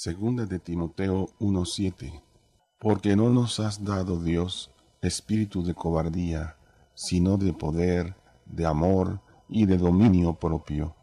Segunda de Timoteo 1:7. Porque no nos has dado Dios espíritu de cobardía, sino de poder, de amor y de dominio propio.